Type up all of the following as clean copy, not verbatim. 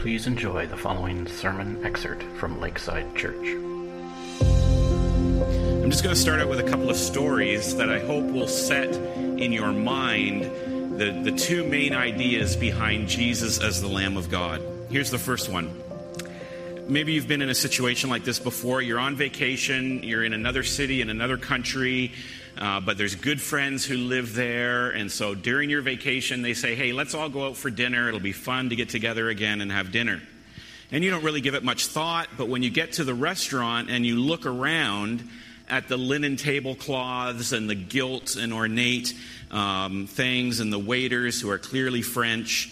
Please enjoy the following sermon excerpt from Lakeside Church. I'm just going to start out with a couple of stories that I hope will set in your mind the two main ideas behind Jesus as the Lamb of God. Here's the first one. Maybe you've been in a situation like this before. You're on vacation, you're in another city, in another country, but there's good friends who live there, and so during your vacation they say, hey, let's all go out for dinner. It'll be fun to get together again and have dinner. And you don't really give it much thought, but when you get to the restaurant and you look around at the linen tablecloths and the gilt and ornate things and the waiters who are clearly French,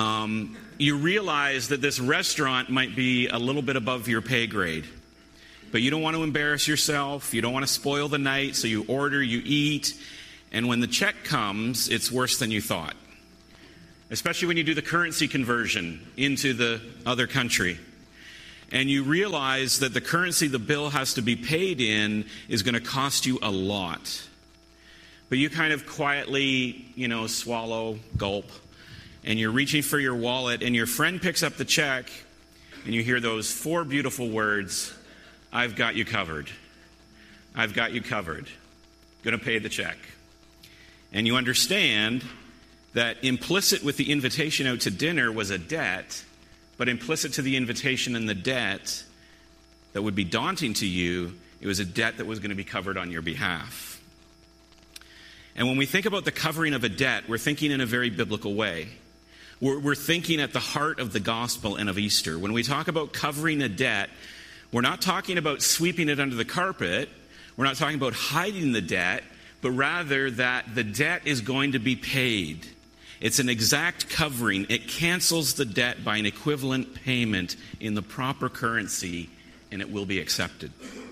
you realize that this restaurant might be a little bit above your pay grade. But you don't want to embarrass yourself. You don't want to spoil the night, so you order, you eat. And when the check comes, it's worse than you thought. Especially when you do the currency conversion into the other country. And you realize that the currency the bill has to be paid in is going to cost you a lot. But you kind of quietly, swallow, gulp. And you're reaching for your wallet, and your friend picks up the check, and you hear those four beautiful words, I've got you covered. I've got you covered. Going to pay the check. And you understand that implicit with the invitation out to dinner was a debt, but implicit to the invitation and the debt that would be daunting to you, it was a debt that was going to be covered on your behalf. And when we think about the covering of a debt, we're thinking in a very biblical way. We're thinking at the heart of the gospel and of Easter. When we talk about covering a debt, we're not talking about sweeping it under the carpet. We're not talking about hiding the debt, but rather that the debt is going to be paid. It's an exact covering. It cancels the debt by an equivalent payment in the proper currency, and it will be accepted.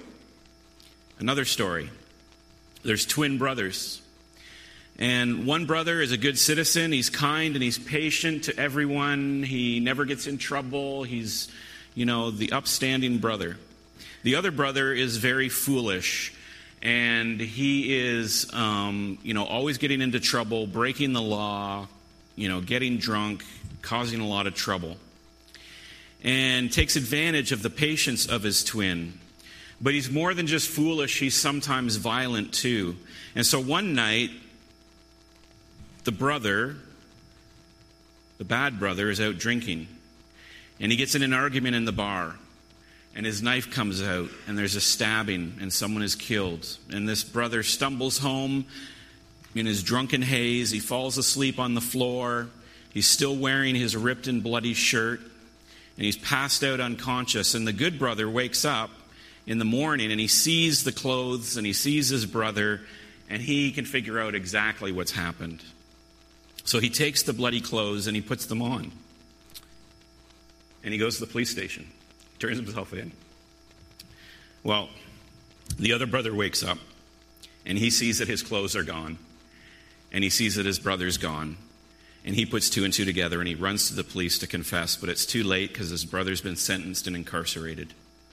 Another story. There's twin brothers. And one brother is a good citizen. He's kind and he's patient to everyone. He never gets in trouble. He's, the upstanding brother. The other brother is very foolish. And he is, always getting into trouble, breaking the law, getting drunk, causing a lot of trouble. And takes advantage of the patience of his twin. But he's more than just foolish. He's sometimes violent too. And so one night, the bad brother, is out drinking. And he gets in an argument in the bar. And his knife comes out. And there's a stabbing. And someone is killed. And this brother stumbles home in his drunken haze. He falls asleep on the floor. He's still wearing his ripped and bloody shirt. And he's passed out unconscious. And the good brother wakes up in the morning. And he sees the clothes. And he sees his brother. And he can figure out exactly what's happened. So he takes the bloody clothes and he puts them on. And he goes to the police station. Turns himself in. Well, the other brother wakes up. And he sees that his clothes are gone. And he sees that his brother's gone. And he puts two and two together and he runs to the police to confess. But it's too late because his brother's been sentenced and incarcerated.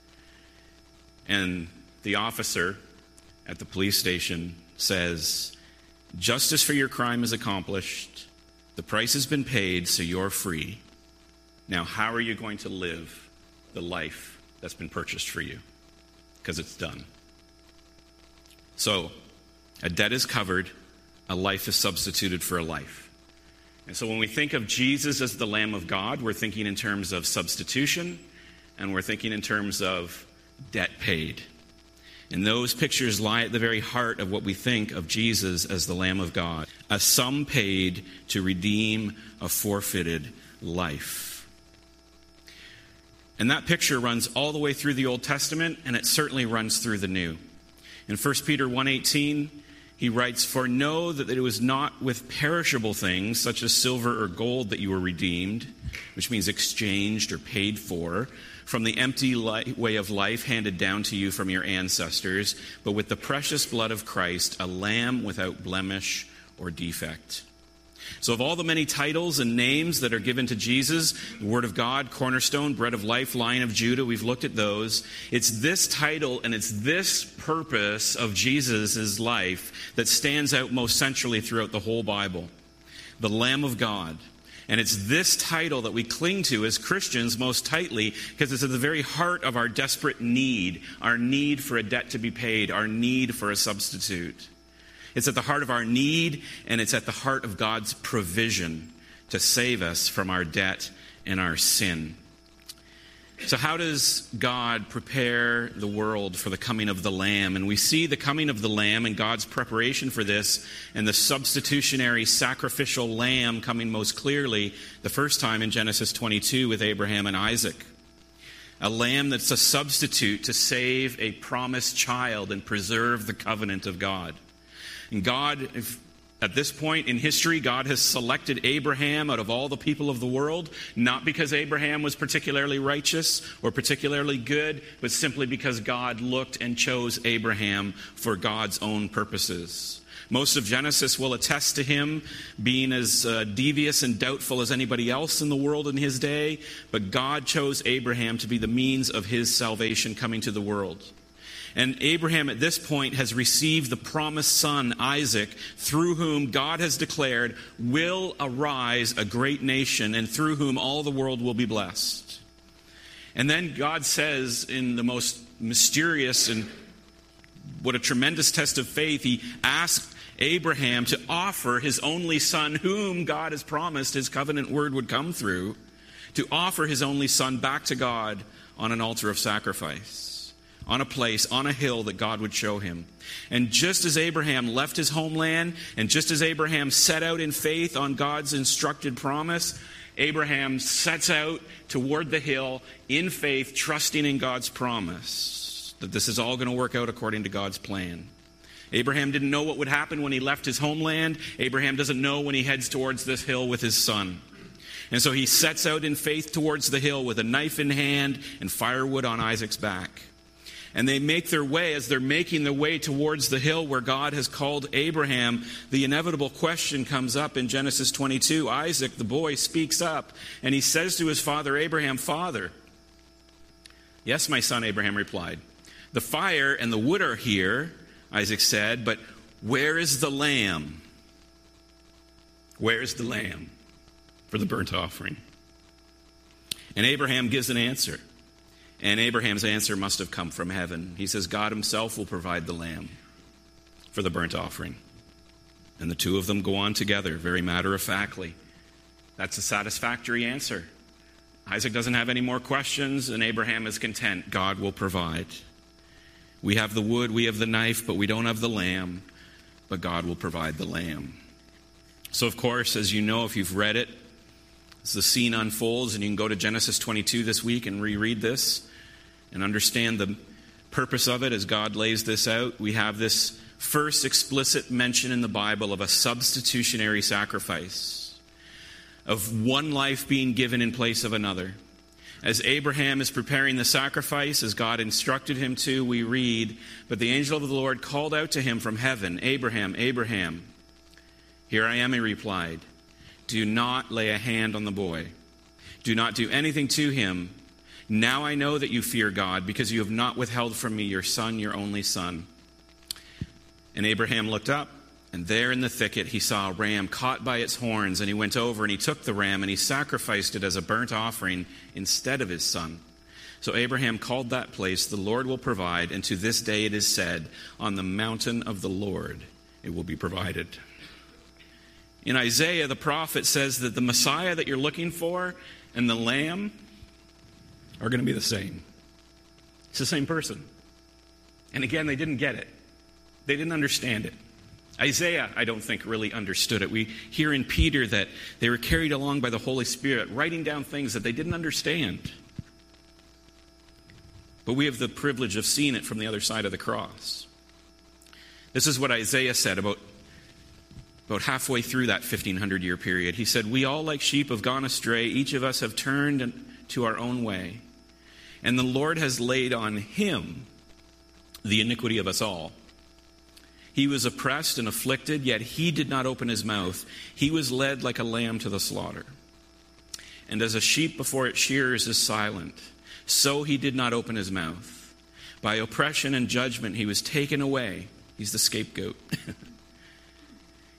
And the officer at the police station says, justice for your crime is accomplished. The price has been paid, so you're free. Now, how are you going to live the life that's been purchased for you? Because it's done. So, a debt is covered, a life is substituted for a life. And so when we think of Jesus as the Lamb of God, we're thinking in terms of substitution, and we're thinking in terms of debt paid. And those pictures lie at the very heart of what we think of Jesus as the Lamb of God. A sum paid to redeem a forfeited life. And that picture runs all the way through the Old Testament, and it certainly runs through the New. In 1 Peter 1:18, he writes, "For know that it was not with perishable things, such as silver or gold, that you were redeemed," which means exchanged or paid for, "from the empty way of life handed down to you from your ancestors, but with the precious blood of Christ, a lamb without blemish or defect." So of all the many titles and names that are given to Jesus, the Word of God, Cornerstone, Bread of Life, Lion of Judah, we've looked at those. It's this title and it's this purpose of Jesus' life that stands out most centrally throughout the whole Bible. The Lamb of God. And it's this title that we cling to as Christians most tightly because it's at the very heart of our desperate need, our need for a debt to be paid, our need for a substitute. It's at the heart of our need, and it's at the heart of God's provision to save us from our debt and our sin. So how does God prepare the world for the coming of the Lamb? And we see the coming of the Lamb and God's preparation for this and the substitutionary sacrificial lamb coming most clearly the first time in Genesis 22 with Abraham and Isaac. A lamb that's a substitute to save a promised child and preserve the covenant of God. And God, at this point in history, God has selected Abraham out of all the people of the world, not because Abraham was particularly righteous or particularly good, but simply because God looked and chose Abraham for God's own purposes. Most of Genesis will attest to him being as devious and doubtful as anybody else in the world in his day, but God chose Abraham to be the means of his salvation coming to the world. And Abraham at this point has received the promised son, Isaac, through whom God has declared will arise a great nation and through whom all the world will be blessed. And then God says in the most mysterious and what a tremendous test of faith, he asked Abraham to offer his only son, whom God has promised his covenant word would come through, to offer his only son back to God on an altar of sacrifice. On a place, on a hill that God would show him. And just as Abraham left his homeland, and just as Abraham set out in faith on God's instructed promise, Abraham sets out toward the hill in faith, trusting in God's promise that this is all going to work out according to God's plan. Abraham didn't know what would happen when he left his homeland. Abraham doesn't know when he heads towards this hill with his son. And so he sets out in faith towards the hill with a knife in hand and firewood on Isaac's back. And they make their way, as they're making their way towards the hill where God has called Abraham, the inevitable question comes up in Genesis 22. Isaac, the boy, speaks up, and he says to his father Abraham, "Father." "Yes, my son," Abraham replied. "The fire and the wood are here," Isaac said, "but where is the lamb? Where is the lamb for the burnt offering?" And Abraham gives an answer. And Abraham's answer must have come from heaven. He says, God himself will provide the lamb for the burnt offering. And the two of them go on together, very matter-of-factly. That's a satisfactory answer. Isaac doesn't have any more questions, and Abraham is content. God will provide. We have the wood, we have the knife, but we don't have the lamb. But God will provide the lamb. So, of course, as you know, if you've read it, as the scene unfolds, and you can go to Genesis 22 this week and reread this and understand the purpose of it as God lays this out. We have this first explicit mention in the Bible of a substitutionary sacrifice, of one life being given in place of another. As Abraham is preparing the sacrifice, as God instructed him to, we read, "But the angel of the Lord called out to him from heaven, 'Abraham, Abraham.' 'Here I am,' he replied. 'Do not lay a hand on the boy. Do not do anything to him. Now I know that you fear God, because you have not withheld from me your son, your only son.' And Abraham looked up, and there in the thicket he saw a ram caught by its horns, and he went over and he took the ram and he sacrificed it as a burnt offering instead of his son. So Abraham called that place, 'The Lord will provide,' and to this day it is said, 'On the mountain of the Lord it will be provided.'" In Isaiah, the prophet says that the Messiah that you're looking for and the Lamb are going to be the same. It's the same person. And again, they didn't get it. They didn't understand it. Isaiah, I don't think, really understood it. We hear in Peter that they were carried along by the Holy Spirit, writing down things that they didn't understand. But we have the privilege of seeing it from the other side of the cross. This is what Isaiah said about halfway through that 1,500-year period. He said, "We all like sheep have gone astray. Each of us have turned to our own way. And the Lord has laid on him the iniquity of us all. He was oppressed and afflicted, yet he did not open his mouth. He was led like a lamb to the slaughter. And as a sheep before its shearers is silent, so he did not open his mouth. By oppression and judgment he was taken away." He's the scapegoat.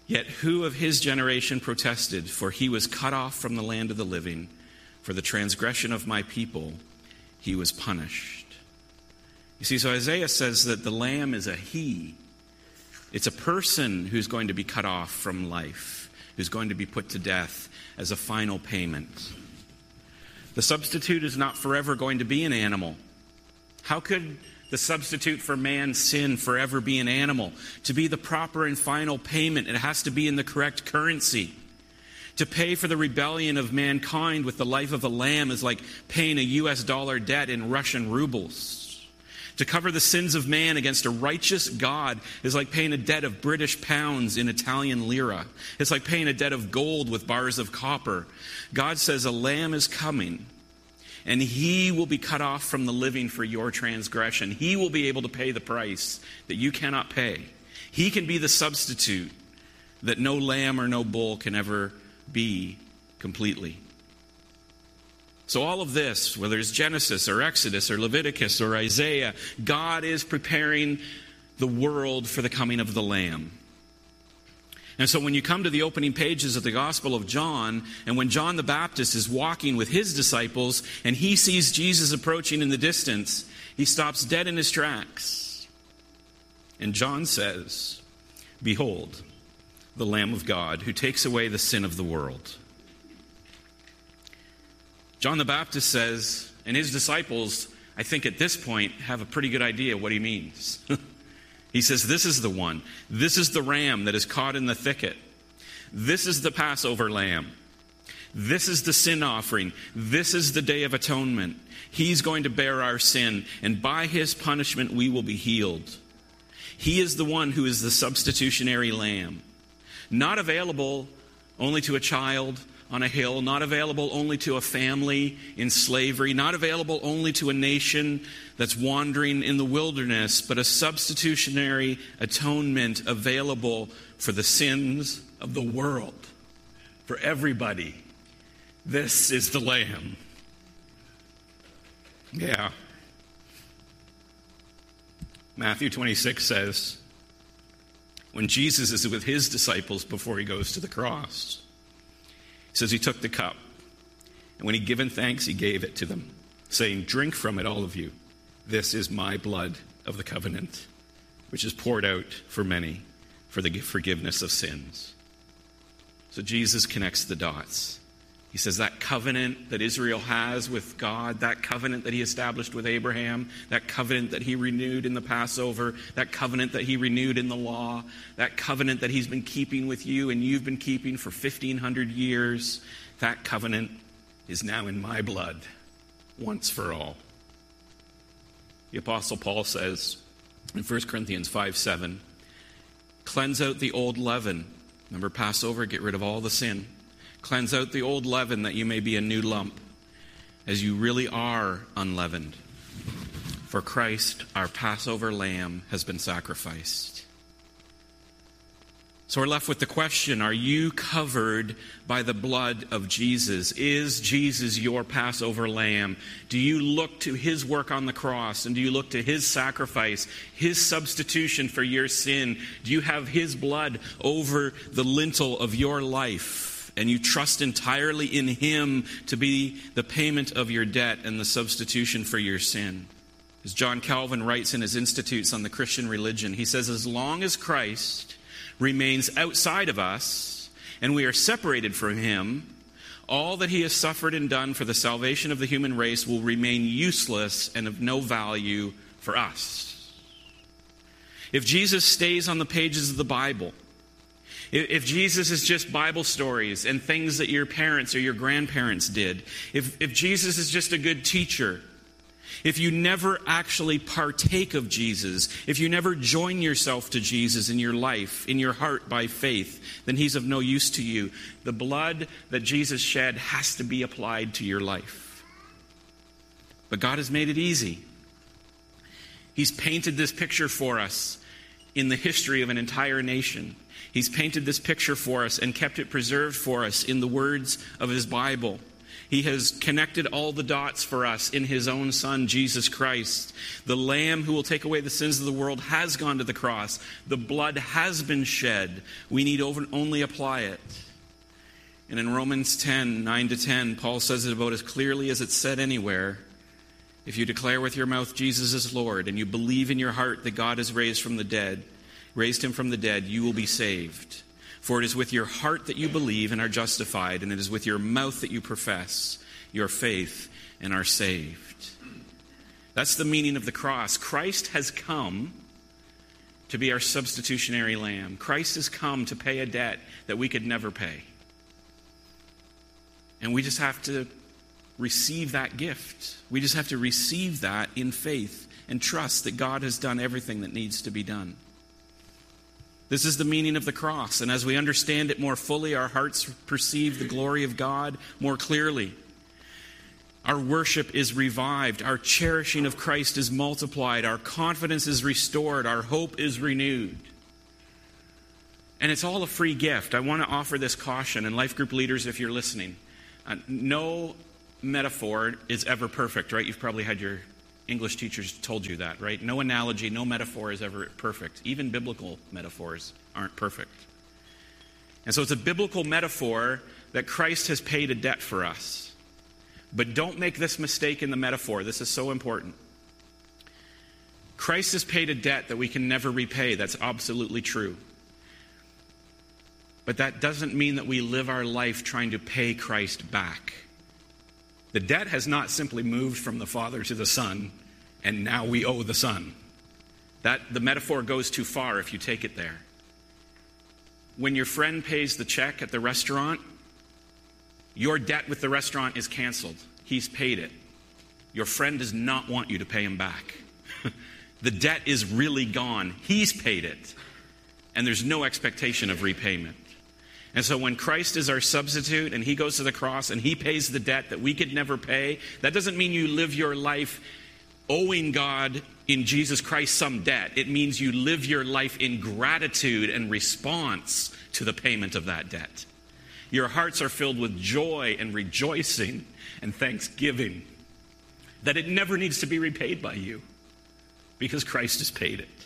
Yet who of his generation protested? For he was cut off from the land of the living. For the transgression of my people he was punished. You see, so Isaiah says that the lamb is a he. It's a person who's going to be cut off from life, who's going to be put to death as a final payment. The substitute is not forever going to be an animal. How could the substitute for man's sin forever be an animal? To be the proper and final payment, it has to be in the correct currency. To pay for the rebellion of mankind with the life of a lamb is like paying a US dollar debt in Russian rubles. To cover the sins of man against a righteous God is like paying a debt of British pounds in Italian lira. It's like paying a debt of gold with bars of copper. God says a lamb is coming, and he will be cut off from the living for your transgression. He will be able to pay the price that you cannot pay. He can be the substitute that no lamb or no bull can ever be completely. So all of this, whether it's Genesis or Exodus or Leviticus or Isaiah, God is preparing the world for the coming of the Lamb. And so when you come to the opening pages of the Gospel of John, and when John the Baptist is walking with his disciples, and he sees Jesus approaching in the distance, he stops dead in his tracks. And John says, "Behold, the Lamb of God, who takes away the sin of the world." John the Baptist says, and his disciples, I think at this point, have a pretty good idea what he means. He says, this is the one. This is the ram that is caught in the thicket. This is the Passover lamb. This is the sin offering. This is the Day of Atonement. He's going to bear our sin, and by his punishment we will be healed. He is the one who is the substitutionary lamb. Not available only to a child on a hill, not available only to a family in slavery, not available only to a nation that's wandering in the wilderness, but a substitutionary atonement available for the sins of the world, for everybody. This is the Lamb. Yeah. Matthew 26 says, when Jesus is with his disciples before he goes to the cross, he says he took the cup, and when he'd given thanks, he gave it to them, saying, "Drink from it, all of you. This is my blood of the covenant, which is poured out for many for the forgiveness of sins." So Jesus connects the dots. He says that covenant that Israel has with God, that covenant that he established with Abraham, that covenant that he renewed in the Passover, that covenant that he renewed in the law, that covenant that he's been keeping with you and you've been keeping for 1,500 years, that covenant is now in my blood, once for all. The Apostle Paul says in 1 Corinthians 5:7, "Cleanse out the old leaven." Remember Passover, get rid of all the sin. "Cleanse out the old leaven that you may be a new lump, as you really are unleavened. For Christ, our Passover lamb, has been sacrificed." So we're left with the question, are you covered by the blood of Jesus? Is Jesus your Passover lamb? Do you look to his work on the cross, and do you look to his sacrifice, his substitution for your sin? Do you have his blood over the lintel of your life, and you trust entirely in him to be the payment of your debt and the substitution for your sin? As John Calvin writes in his Institutes on the Christian Religion, he says, as long as Christ remains outside of us and we are separated from him, all that he has suffered and done for the salvation of the human race will remain useless and of no value for us. If Jesus stays on the pages of the Bible, if Jesus is just Bible stories and things that your parents or your grandparents did, if Jesus is just a good teacher, if you never actually partake of Jesus, if you never join yourself to Jesus in your life, in your heart by faith, then he's of no use to you. The blood that Jesus shed has to be applied to your life. But God has made it easy. He's painted this picture for us in the history of an entire nation. He's painted this picture for us and kept it preserved for us in the words of his Bible. He has connected all the dots for us in his own Son, Jesus Christ. The Lamb who will take away the sins of the world has gone to the cross. The blood has been shed. We need only apply it. And in Romans 10, 9-10, Paul says it about as clearly as it's said anywhere. If you declare with your mouth Jesus is Lord, and you believe in your heart that God has raised him from the dead, you will be saved. For it is with your heart that you believe and are justified, and it is with your mouth that you profess your faith and are saved. That's the meaning of the cross. Christ has come to be our substitutionary lamb. Christ has come to pay a debt that we could never pay. And we just have to receive that gift. We just have to receive that in faith and trust that God has done everything that needs to be done. This is the meaning of the cross, and as we understand it more fully, our hearts perceive the glory of God more clearly. Our worship is revived, our cherishing of Christ is multiplied, our confidence is restored, our hope is renewed. And it's all a free gift. I want to offer this caution, and life group leaders, if you're listening, no metaphor is ever perfect, right? You've probably had your English teachers told you that, right? No analogy, no metaphor is ever perfect. Even biblical metaphors aren't perfect. And so it's a biblical metaphor that Christ has paid a debt for us. But don't make this mistake in the metaphor. This is so important. Christ has paid a debt that we can never repay. That's absolutely true. But that doesn't mean that we live our life trying to pay Christ back. The debt has not simply moved from the Father to the Son, and now we owe the Son. The metaphor goes too far if you take it there. When your friend pays the check at the restaurant, your debt with the restaurant is canceled. He's paid it. Your friend does not want you to pay him back. The debt is really gone. He's paid it. And there's no expectation of repayment. And so when Christ is our substitute and he goes to the cross and he pays the debt that we could never pay, that doesn't mean you live your life owing God in Jesus Christ some debt. It means you live your life in gratitude and response to the payment of that debt. Your hearts are filled with joy and rejoicing and thanksgiving that it never needs to be repaid by you because Christ has paid it.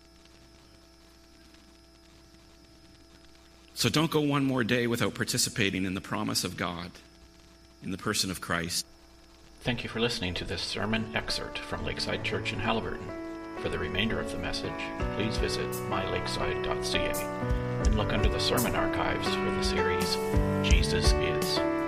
So don't go one more day without participating in the promise of God in the person of Christ. Thank you for listening to this sermon excerpt from Lakeside Church in Haliburton. For the remainder of the message, please visit mylakeside.ca and look under the sermon archives for the series Jesus Is.